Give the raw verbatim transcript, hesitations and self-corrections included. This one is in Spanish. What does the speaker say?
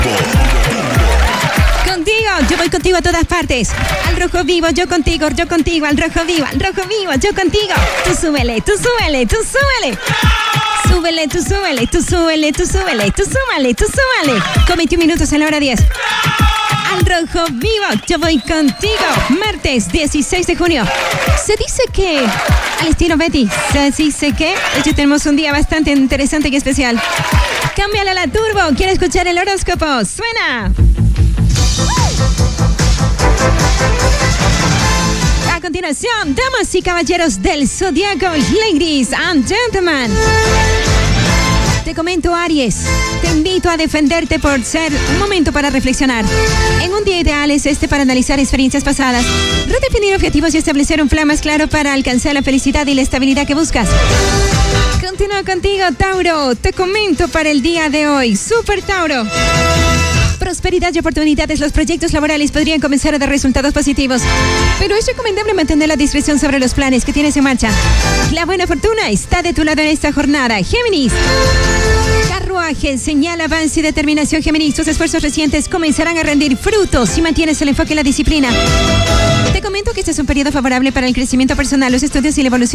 Contigo, yo voy contigo a todas partes. Al rojo vivo, yo contigo, yo contigo, al rojo vivo, al rojo vivo, yo contigo. Tú súbele, tú súbele, tú súbele. Súbele, tú súbele, tú súbele, tú súbele, tú súbele, tú súbele. Con veintiún minutos a la hora diez. Al rojo vivo, yo voy contigo. Martes dieciséis de junio. Se dice que, al estilo Betty, se dice que hoy tenemos un día bastante interesante y especial. Cámbiale a la turbo, quiero escuchar el horóscopo. Suena. A continuación, damas y caballeros del zodiaco, ladies and gentlemen. Te comento, Aries, te invito a defenderte por ser un momento para reflexionar. En un día ideal es este para analizar experiencias pasadas, redefinir objetivos y establecer un plan más claro para alcanzar la felicidad y la estabilidad que buscas. Continúo contigo, Tauro. Te comento para el día de hoy. Super Tauro. Prosperidad y oportunidades, los proyectos laborales podrían comenzar a dar resultados positivos, pero es recomendable mantener la discreción sobre los planes que tienes en marcha. La buena fortuna está de tu lado en esta jornada. Géminis. Carruaje señala avance y determinación, Géminis. Tus esfuerzos recientes comenzarán a rendir frutos si mantienes el enfoque y la disciplina. Te comento que este es un periodo favorable para el crecimiento personal, los estudios y la evolución